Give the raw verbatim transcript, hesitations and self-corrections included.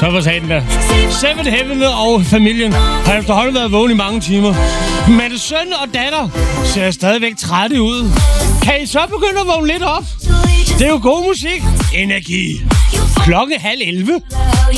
Så for satan der. Seven Heaven og familien har efterhånden været vågen i mange timer. Men søn og datter ser stadigvæk trætte ud. Kan I så begynde at vågne lidt op? Det er jo god musik. Energi. Klokken halv elleve.